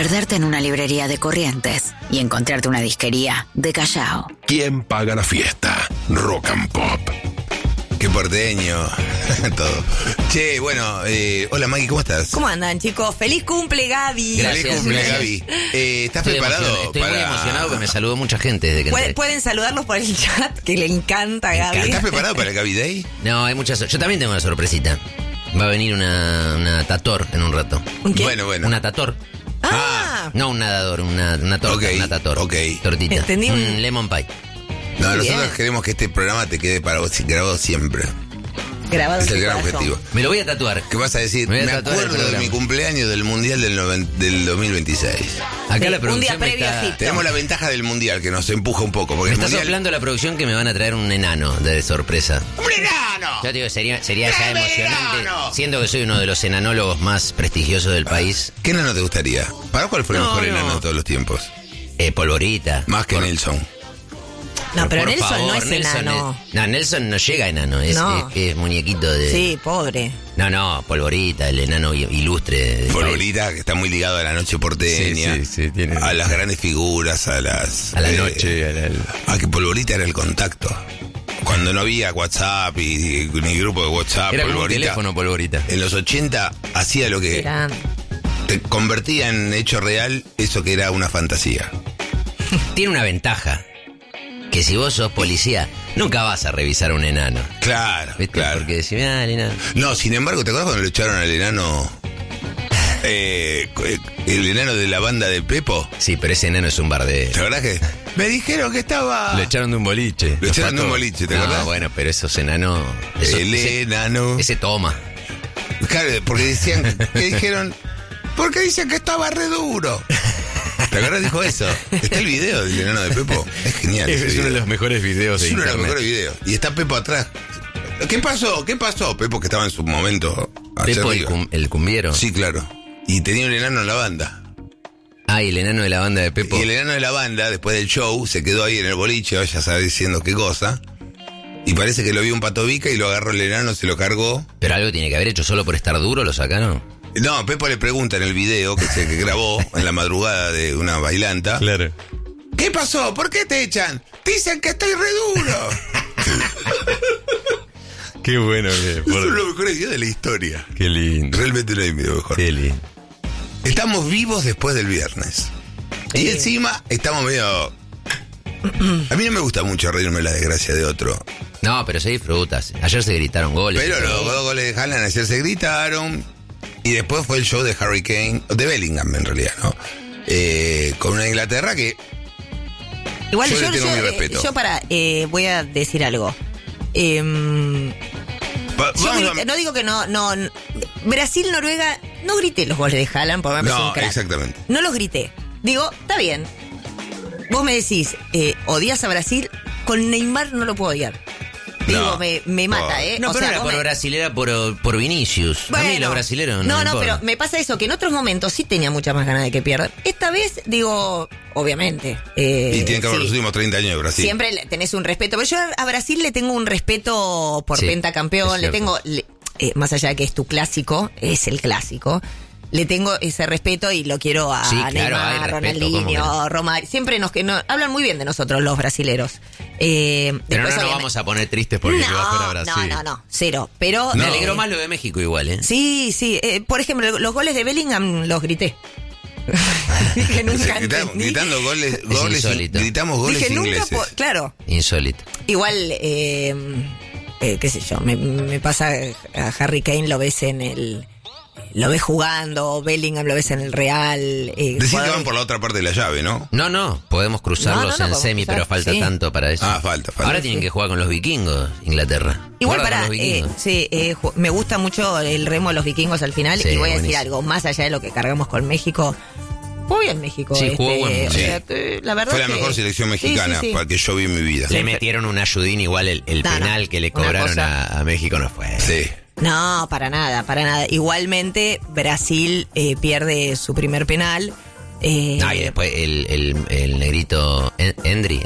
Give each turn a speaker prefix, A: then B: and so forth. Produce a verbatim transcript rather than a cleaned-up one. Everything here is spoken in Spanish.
A: perderte en una librería de Corrientes y encontrarte una disquería de Callao.
B: ¿Quién paga la fiesta? Rock and Pop.
C: Qué porteño. Todo. Che, bueno, eh, hola Maggie, ¿cómo estás?
D: ¿Cómo andan, chicos? ¡Feliz cumple, Gaby!
C: Gracias. Feliz cumple, Gaby. Eh, ¿Estás
E: estoy
C: preparado?
E: Emocionado, estoy
C: para...
E: muy emocionado porque me saludó mucha gente desde que
D: ¿Pueden,
E: entré.
D: pueden saludarlos por el chat, que le encanta a Gaby.
C: ¿Estás preparado para el Gaby Day?
E: No, hay muchas. Yo también tengo una sorpresita. Va a venir una, una tator en un rato.
D: ¿Un qué?
C: Bueno, bueno.
E: Una tator.
D: Ah,
E: No un nadador, una, una torta,
C: Ok,
E: una tator.
C: ok.
E: Tortita.
D: Entendí un-
E: Un lemon pie.
C: No,
D: Muy
C: nosotros
D: bien.
C: queremos que este programa te quede para vos, grabado siempre.
D: grabado
C: Es
D: en
C: el
D: mi
C: gran
D: corazón.
C: objetivo.
E: Me lo voy a tatuar.
C: ¿Qué vas a decir?
E: Me
C: Me,
E: voy a tatuar el
C: acuerdo de
E: programa.
C: mi cumpleaños del Mundial del, noven- del dos mil veintiséis.
E: Acá
D: Sí,
E: la
D: un
E: producción
D: día
E: me
D: previo
E: está,
D: a Egipto.
C: Tenemos la ventaja del Mundial que nos empuja un poco. Porque
E: me
C: el
E: está
C: Mundial...
E: soplando la producción que me van a traer un enano de sorpresa.
C: ¡Un enano!
E: Yo te digo, sería, sería ya
C: ¡Tráeme
E: emocionante.
C: enano!
E: Siendo que soy uno de los enanólogos más prestigiosos del país.
C: ¿Qué enano te gustaría? ¿Para cuál fue el
E: No,
C: mejor
E: no.
C: enano de todos los tiempos?
E: Eh, polvorita.
C: Más que
E: Por-
C: Nelson.
D: No, pero
E: por
D: Nelson no
E: favor,
D: es
E: Nelson
D: enano.
E: es- no, Nelson no llega a enano. Es,
D: No.
E: es- es muñequito de.
D: Sí, pobre.
E: No, no, polvorita, el enano i- ilustre. del país.
C: Polvorita, que está muy ligado a la noche porteña.
F: Sí, sí, sí, tiene-
C: A las grandes figuras, a las...
E: A la
C: eh,
F: Noche, a la-
C: A que Polvorita era el contacto. Cuando no había WhatsApp y, ni grupo de WhatsApp,
E: Era como un
C: Polvorita...
E: teléfono, polvorita.
C: En los ochenta hacía lo que
D: Era...
C: te convertía en hecho real eso que era una fantasía.
E: Tiene una ventaja. Que si vos sos policía, nunca vas a revisar a un enano.
C: Claro,
E: ¿Viste?
C: claro.
E: Porque decís, ah, el enano.
C: No, sin embargo, ¿te acuerdas cuando le echaron al enano... Eh, el enano de la banda de Pepo?
E: Sí, pero ese enano es un bardero.
C: ¿Te acordás que...? Me dijeron que estaba...
F: Lo echaron de un boliche.
C: Lo
F: Los
C: echaron de un
F: patos.
C: boliche, ¿te
E: No,
C: acordás?
E: bueno, pero esos enanos. esos-
C: el
E: ese,
C: enano...
E: ese toma.
C: Claro, porque decían... que dijeron... Porque dicen que estaba re duro. ¿Te acuerdas? Dijo eso. Está el video del enano de Pepo. Es genial.
F: Es,
C: ese
F: es uno de
C: video.
F: los mejores videos de
C: Es uno de los
F: internet.
C: mejores videos. Y está Pepo atrás. ¿Qué pasó? ¿Qué pasó? Pepo que estaba en su momento hacia
E: Pepo, el,
C: arriba.
E: cum- el cumbiero.
C: Sí, claro. Y tenía un enano en la banda.
E: Ah, y el enano de la banda de Pepo.
C: Y el enano de la banda, después del show, se quedó ahí en el boliche, vaya a saber diciendo qué cosa. Y parece que lo vio un patovica y lo agarró el enano, se lo cargó.
E: Pero algo tiene que haber hecho solo por estar duro, lo sacaron.
C: No, Pepo le pregunta en el video que se que grabó en la madrugada de una bailanta.
F: Claro.
C: ¿Qué pasó? ¿Por qué te echan? Dicen que estoy re duro.
F: Qué bueno que.
C: Es
F: por-
C: uno de los mejores videos de la historia.
F: Qué lindo.
C: Realmente no hay video mejor.
F: Qué lindo.
C: Estamos vivos después del viernes. Y encima estamos medio... A mí no me gusta mucho reírme de la desgracia de otro.
E: No, pero se disfrutas. Ayer se gritaron goles.
C: Pero los dos goles de Haaland ayer se gritaron. Y después fue el show de Harry Kane, de Bellingham en realidad, ¿no? Eh, con una Inglaterra que...
D: Igual
C: Yo
D: yo,
C: le tengo
D: yo,
C: mi
D: eh,
C: respeto.
D: yo para, eh, voy a decir algo. Em,
C: Va-
D: yo
C: vamos a-
D: grité- no digo que no, no, n- Brasil, Noruega, no grité los goles de Haaland porque me parece
C: No,
D: un crack.
C: exactamente.
D: No los grité. Digo, está bien. Vos me decís, eh, odias a Brasil, con Neymar no lo puedo odiar. Digo,
C: No.
D: me, me mata,
C: Oh.
D: ¿eh?
E: No,
D: O
E: pero
D: sea,
E: era
D: vos
E: por
D: me-
E: Brasil, era por, por Vinicius. a mí
D: Bueno.
E: los brasileros no
D: No,
E: me
D: no,
E: importan.
D: pero me pasa eso, que en otros momentos sí tenía muchas más ganas de que pierdan. Esta vez, digo, obviamente. eh,
C: Y tiene que haber
D: sí.
C: los últimos treinta años de Brasil.
D: Siempre le- tenés un respeto. Pero yo a Brasil le tengo un respeto por
E: Sí,
D: pentacampeón.
E: es
D: Le
E: cierto.
D: tengo, le- eh, más allá de que es tu clásico, es el clásico. Le tengo ese respeto y lo quiero a
E: Sí, claro,
D: Neymar,
E: hay respeto, ¿cómo que
D: Ronaldinho,
E: no?
D: Romario. Siempre nos que no, hablan muy bien de nosotros los brasileros. Eh,
E: Pero no
D: después,
E: nos
D: obviamente-
E: vamos a poner tristes porque
D: no,
E: se va fuera Brasil.
D: no, no, no, cero. Pero
E: Me
D: eh,
E: alegró más lo de México igual, ¿eh?
D: Sí, sí. eh, por ejemplo, los goles de Bellingham los grité. Dije, nunca
C: Gritamos-
D: entendí.
C: gritando goles, goles
E: insólito.
C: gritamos goles
D: Dije, nunca,
C: ingleses.
D: po- claro.
E: Insólito.
D: Igual, eh, eh, qué sé yo, me, me pasa a Harry Kane, lo ves en el... Lo ves jugando, Bellingham lo ves en el Real. Eh,
C: Decís que
D: jugadores-
C: van por la otra parte de la llave, ¿no?
E: No, no, podemos cruzarlos
D: No, no, no,
E: en
D: podemos
E: semi,
D: cruzar,
E: pero falta
D: sí.
E: tanto para eso.
C: Ah, falta, falta.
E: Ahora tienen que jugar con los vikingos, Inglaterra.
D: Igual
E: Guarda
D: para,
E: con los
D: eh,
E: vikingos.
D: sí, eh, ju- me gusta mucho el remo de los vikingos al final
E: Sí,
D: y voy a decir
E: buenísimo.
D: algo, más allá de lo que cargamos con México. Jugó bien México.
E: Sí, jugó
D: este,
E: buen-
D: o
E: sí.
D: sea, eh, la verdad
C: Fue la
D: que-
C: mejor selección
D: Sí,
C: mexicana
D: sí, sí.
C: para que yo vi en mi vida.
E: Le metieron un ayudín igual el, el
D: No, no,
E: penal que le
D: una
E: cobraron
D: cosa-
E: a, a México no fue.
C: Sí.
D: No, para nada, para nada. Igualmente, Brasil eh, pierde su primer penal. Eh,
E: Ah, y después el, el, el negrito En- Endri,